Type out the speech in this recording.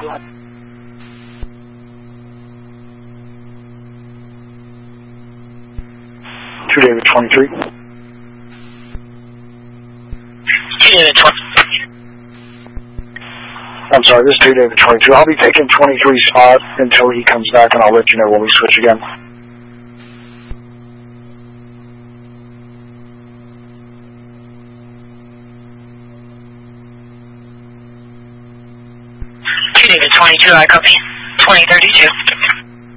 2 David 23. 2 David 23. I'm sorry, this is 2 David 22. I'll be taking 23 spot until he comes back, and I'll let you know when we switch again. David 22, I copy. 2032.